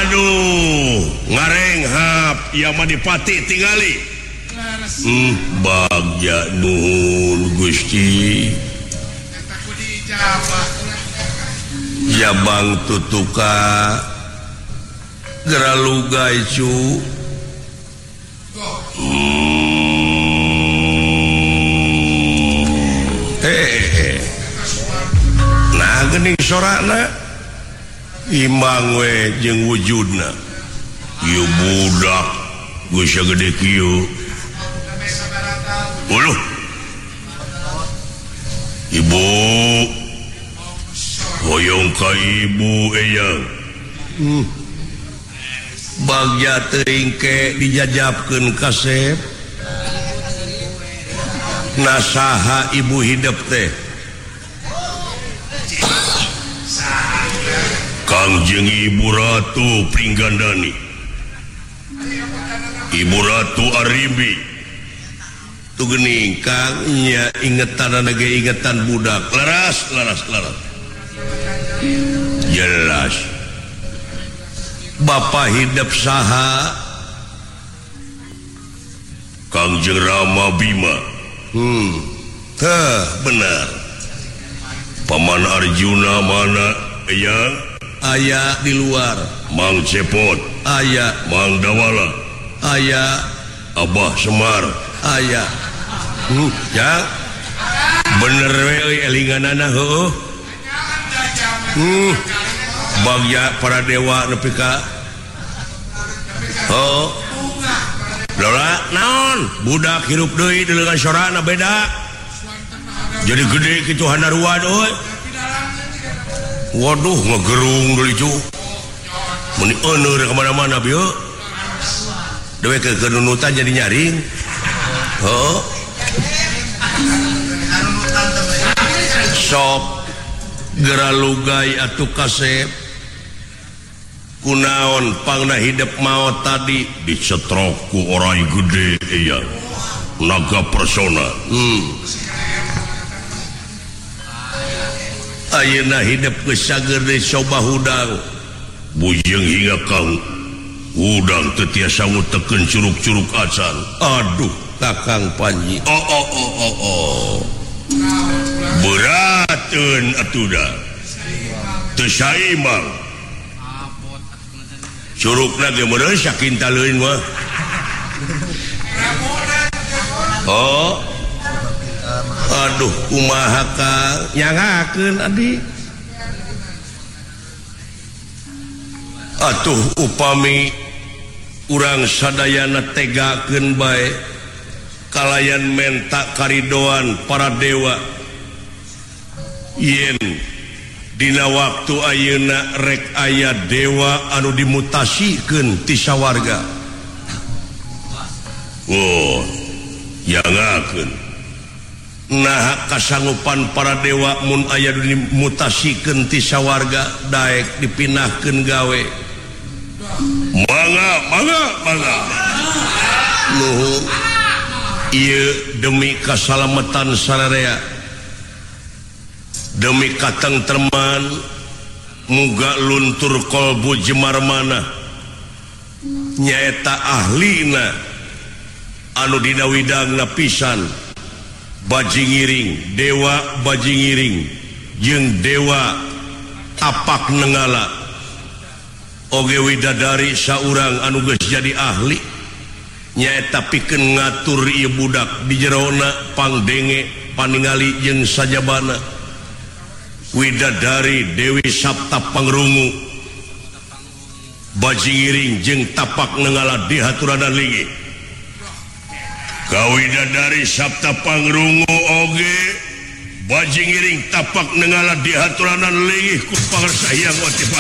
Aduh ngarenghap ya Madipati tinggali bagja nuhun Gusti Jabang tutuka geraluga icu nah geuning sorakna imbang we jeung wujudna ieu budak geus sagede kieu uluh ibu hoyong ka ibu eyang bagja teuing ke dijajabkeun kasep nasaha ibu hidup teh Kangjeng Ibu Ratu Pringgandani Ibu Ratu Aribi tu geuning Kang nya ingetan ge ingetan budak laras jelas Bapak hidup saha Kangjeng Rama Bima benar Paman Arjuna mana eyang aya di luar Mang Cepot aya Mang Dawala aya Abah Semar aya ya bener we elinganana heuh bagja para dewa nepi ka Lola naon budak hirup deui dengan sorana beda jadi gede kitu handaruan euy waduh ngegerung deui cu meni euneur kemana-mana bieu dewe ke kenunutan jadi nyaring sok geralugai atuh kasep kunaon pangna hidup maot tadi dicetrok ku orai gede iya naga persona ayeuna hidup geus sagede coba hudang bujeng hingga kang udang teu tiasa ngutekeun curug-curug acan aduh Kakang Panji berateun atuda teu saimbang curugna ge meureun sakinta leuwih mah aduh kumaha Kang nyangakeun adi atuh upami urang sadayana tegakeun bae kalayan menta karidoan para dewa yen dina waktu ayeuna rek aya dewa anu dimutasikeun ti sawarga yangakeun nah kasanggupan para dewa mun aya dimutasikeun ti sawarga daek dipindahkeun gawe mangga nuhun ieu demi kasalamatan sararea demi katengtreman muga luntur kolbu jemarmana nyaeta ahlina anu dina widangna pisan bajingiring dewa bajingiring jeung dewa tapak nenggala oge widadari saurang anu geus jadi ahli nyaeta pikeun ngatur ieu budak di jerona pangdenge paningali jeung sajabana widadari Dewi Sabta Pangrungu bajingiring jeung tapak nenggala dihaturanan linggih kawidadari Sabta Pangrungu oge bajingiring tapak nenggala dihaturanan linggih ku pangarsayang